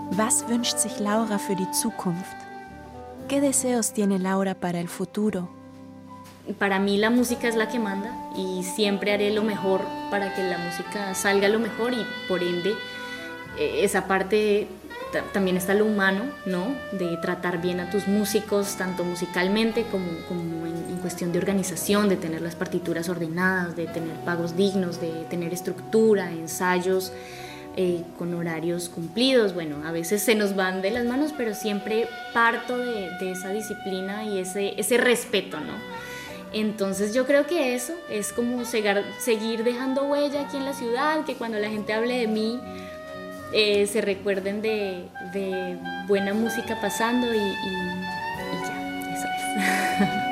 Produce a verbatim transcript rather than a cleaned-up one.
Was wünscht sich Laura für die Zukunft? ¿Qué deseos tiene Laura para el futuro? Para mí la música es la que manda y siempre haré lo mejor para que la música salga lo mejor y por ende esa parte t- también está lo humano, ¿no? De tratar bien a tus músicos tanto musicalmente como, como en, en cuestión de organización, de tener las partituras ordenadas, de tener pagos dignos, de tener estructura, ensayos eh, con horarios cumplidos. Bueno, a veces se nos van de las manos, pero siempre parto de, de esa disciplina y ese, ese respeto, ¿no? Entonces yo creo que eso es como seguir, seguir dejando huella aquí en la ciudad, que cuando la gente hable de mí eh, se recuerden de, de buena música pasando y, y, y ya, eso es.